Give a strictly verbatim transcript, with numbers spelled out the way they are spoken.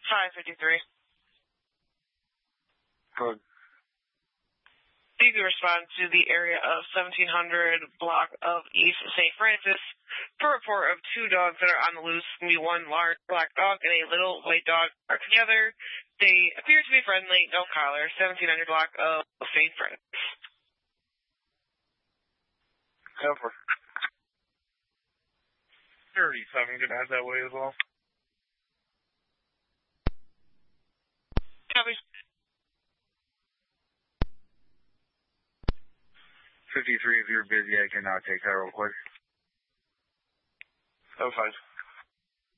five fifty-three. Good. You can respond to the area of seventeen hundred block of East Saint Francis for a report of two dogs that are on the loose. Can be one large black dog and a little white dog are together. They appear to be friendly. No collar. seventeen hundred block of Saint Francis. Cover. thirty-seven, gonna head that way as well. Copy. fifty-three, if you're busy, I can uh, take that real quick. Oh, fine.